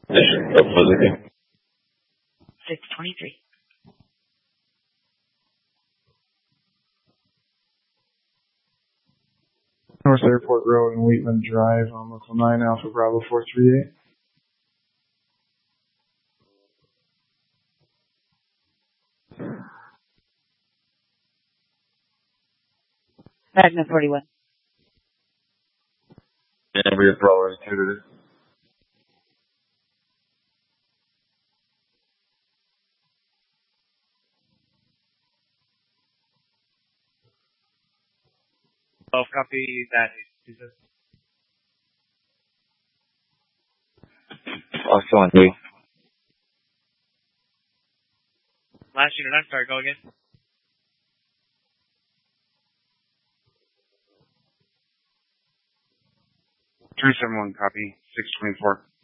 What was it? 623. North Airport Road and Wheatland Drive on local 9 Alpha Bravo 438. Magna 41. Whenever your Bravo instituted. Oh, copy that. Also on you. Last unit, I'm sorry, go again. 371, copy. 624.